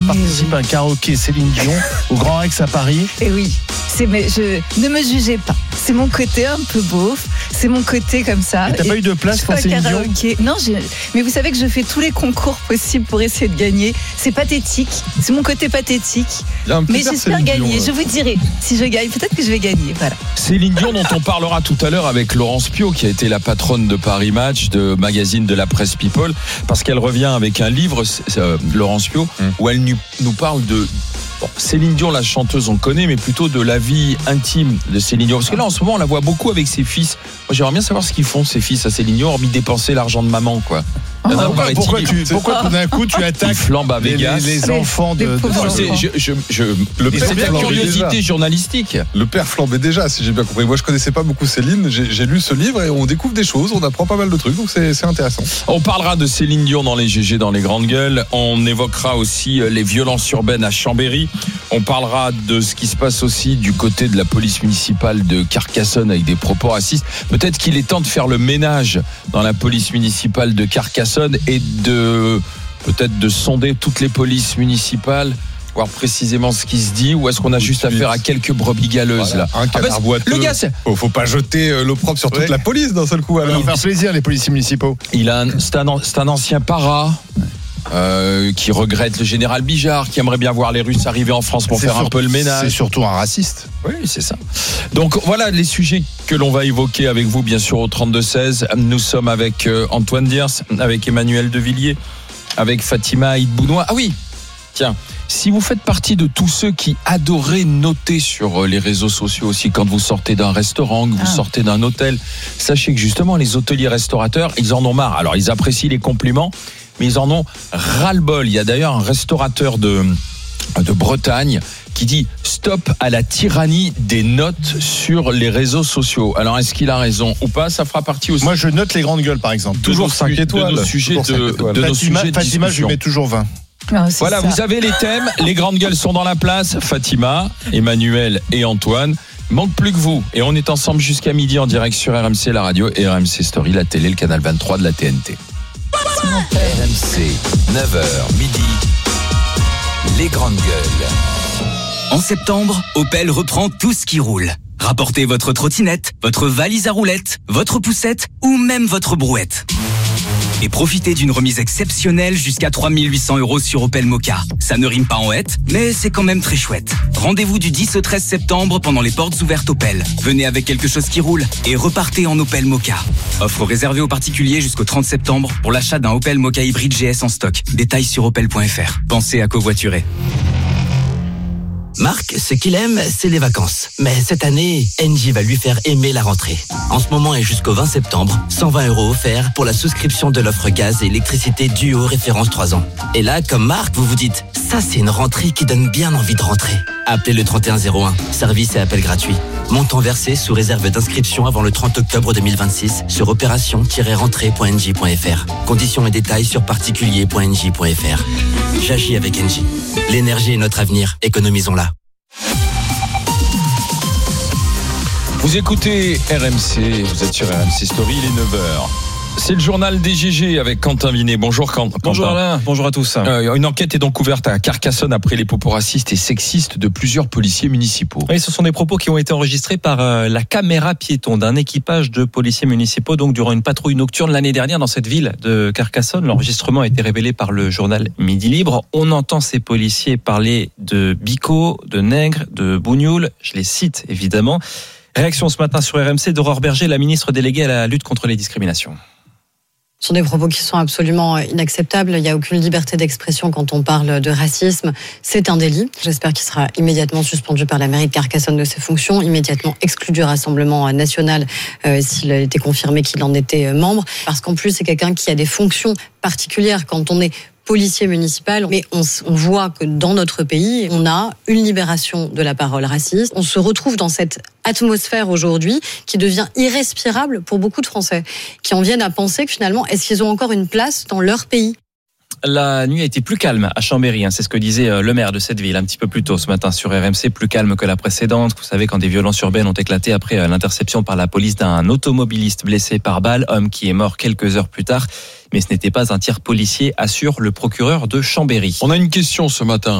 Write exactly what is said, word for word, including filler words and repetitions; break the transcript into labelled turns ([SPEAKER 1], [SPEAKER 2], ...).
[SPEAKER 1] participe oui. à un karaoké Céline Dion au Grand Rex à Paris.
[SPEAKER 2] Et oui, c'est, mais je, ne me jugez pas. C'est mon côté un peu beauf, c'est mon côté comme ça.
[SPEAKER 1] Et t'as et pas eu de place pour Céline Dion ?
[SPEAKER 2] Non, j'ai, mais vous savez que je fais tous les concours possibles pour essayer de gagner. C'est pathétique, c'est mon côté pathétique. Mais j'espère Céline gagner, Dion, je vous dirai. Si je gagne, peut-être que je vais gagner. Voilà.
[SPEAKER 3] Céline Dion, dont on parlera tout à l'heure avec Laurence Pio, qui a été la patronne de Paris Match, de magazine de la presse People, parce qu'elle revient avec un livre, euh, Laurence Pio, mmh. où elle nous parle de... Bon, Céline Dion, la chanteuse, on connaît, mais plutôt de la vie intime de Céline Dion. Parce que là, en ce moment, on la voit beaucoup avec ses fils. Moi, j'aimerais bien savoir ce qu'ils font, ses fils, à Céline Dion, hormis dépenser l'argent de maman, quoi.
[SPEAKER 1] Ah, pourquoi, pourquoi, tu, pourquoi tout d'un coup tu attaques
[SPEAKER 3] à Vegas,
[SPEAKER 1] les, les enfants de, de, de
[SPEAKER 3] c'est, je, je, je, le père, c'est de la curiosité déjà. Journalistique.
[SPEAKER 4] Le père flambait déjà, si j'ai bien compris. Moi, je connaissais pas beaucoup Céline. J'ai, j'ai lu ce livre et on découvre des choses, on apprend pas mal de trucs, donc c'est, c'est intéressant.
[SPEAKER 3] On parlera de Céline Dion dans les G G, dans les grandes gueules. On évoquera aussi les violences urbaines à Chambéry. On parlera de ce qui se passe aussi du côté de la police municipale de Carcassonne avec des propos racistes. Peut-être qu'il est temps de faire le ménage dans la police municipale de Carcassonne et de peut-être de sonder toutes les polices municipales, voir précisément ce qui se dit, ou est-ce qu'on a Tout juste affaire à quelques brebis galeuses voilà, là.
[SPEAKER 4] Un canard ah bah, boiteux.
[SPEAKER 3] Le gars, c'est...
[SPEAKER 4] Faut, faut pas jeter l'opprobre sur toute ouais. la police d'un seul coup. Alors.
[SPEAKER 1] Il va faire plaisir les policiers municipaux.
[SPEAKER 3] Il a, un, c'est, un, c'est un ancien para. Euh, qui regrette le général Bijard, qui aimerait bien voir les Russes arriver en France pour c'est faire surtout, un peu le ménage.
[SPEAKER 1] C'est surtout un raciste.
[SPEAKER 3] Oui, c'est ça. Donc voilà les sujets que l'on va évoquer avec vous, bien sûr, au trente-deux seize. Nous sommes avec euh, Antoine Diers, avec Emmanuel Devilliers, avec Fatima Aït-Bounois. Ah oui, tiens, si vous faites partie de tous ceux qui adoraient noter sur les réseaux sociaux aussi quand vous sortez d'un restaurant, que vous ah. sortez d'un hôtel, sachez que justement les hôteliers restaurateurs, ils en ont marre. Alors ils apprécient les compliments, mais ils en ont ras-le-bol. Il y a d'ailleurs un restaurateur de, de Bretagne qui dit stop à la tyrannie des notes sur les réseaux sociaux. Alors est-ce qu'il a raison ou pas ? Ça fera partie aussi.
[SPEAKER 1] Moi je note les grandes gueules par exemple.
[SPEAKER 3] Toujours cinq étoiles. De nos sujets de, de, de nos
[SPEAKER 1] Fatima,
[SPEAKER 3] sujets de
[SPEAKER 1] Fatima je lui mets toujours vingt.
[SPEAKER 3] Non, voilà, ça. Vous avez les thèmes, les grandes gueules sont dans la place. Fatima, Emmanuel et Antoine. Il manque plus que vous. Et on est ensemble jusqu'à midi en direct sur R M C, la radio, et R M C Story, la télé, le canal vingt-trois de la T N T.
[SPEAKER 5] R M C, neuf heures midi, les grandes gueules.
[SPEAKER 6] En septembre, Opel reprend tout ce qui roule. Rapportez votre trottinette, votre valise à roulettes, votre poussette ou même votre brouette. Et profitez d'une remise exceptionnelle jusqu'à trois mille huit cents euros sur Opel Mokka. Ça ne rime pas en hête, mais c'est quand même très chouette. Rendez-vous du dix au treize septembre pendant les portes ouvertes Opel. Venez avec quelque chose qui roule et repartez en Opel Mokka. Offre réservée aux particuliers jusqu'au trente septembre pour l'achat d'un Opel Mokka hybride G S en stock. Détails sur opel point f r. Pensez à covoiturer.
[SPEAKER 7] Marc, ce qu'il aime, c'est les vacances. Mais cette année, Engie va lui faire aimer la rentrée. En ce moment et jusqu'au vingt septembre, cent vingt euros offerts pour la souscription de l'offre gaz et électricité Duo référence trois ans. Et là, comme Marc, vous vous dites, ça c'est une rentrée qui donne bien envie de rentrer. Appelez le trente et un zéro un, service et appel gratuit. Montant versé sous réserve d'inscription avant le trente octobre deux mille vingt-six sur opération tiret rentrée point engie point f r. Conditions et détails sur particulier point engie point f r. J'agis avec Engie. L'énergie est notre avenir, économisons-la.
[SPEAKER 3] Vous écoutez R M C, vous êtes sur R M C Story, il est neuf heures. C'est le journal des G G avec Quentin Vinet. Bonjour Quentin.
[SPEAKER 8] Bonjour Alain, bonjour à tous.
[SPEAKER 3] Euh, une enquête est donc ouverte à Carcassonne après les propos racistes et sexistes de plusieurs policiers municipaux.
[SPEAKER 8] Oui, ce sont des propos qui ont été enregistrés par euh, la caméra piéton d'un équipage de policiers municipaux donc durant une patrouille nocturne l'année dernière dans cette ville de Carcassonne. L'enregistrement a été révélé par le journal Midi Libre. On entend ces policiers parler de bico, de nègre, de bougnoul. Je les cite évidemment. Réaction ce matin sur R M C d'Aurore Berger, la ministre déléguée à la lutte contre les discriminations.
[SPEAKER 9] Ce sont des propos qui sont absolument inacceptables. Il n'y a aucune liberté d'expression quand on parle de racisme. C'est un délit. J'espère qu'il sera immédiatement suspendu par la mairie de Carcassonne de ses fonctions, immédiatement exclu du Rassemblement national euh, s'il était confirmé qu'il en était membre. Parce qu'en plus, c'est quelqu'un qui a des fonctions particulières quand on est policier municipal, mais on, on voit que dans notre pays, on a une libération de la parole raciste. On se retrouve dans cette atmosphère aujourd'hui qui devient irrespirable pour beaucoup de Français, qui en viennent à penser que finalement, est-ce qu'ils ont encore une place dans leur pays ?
[SPEAKER 8] La nuit a été plus calme à Chambéry, hein, c'est ce que disait le maire de cette ville un petit peu plus tôt ce matin sur R M C, plus calme que la précédente. Vous savez, quand des violences urbaines ont éclaté après l'interception par la police d'un automobiliste blessé par balle, homme qui est mort quelques heures plus tard. Mais ce n'était pas un tir policier, assure le procureur de Chambéry.
[SPEAKER 3] On a une question ce matin.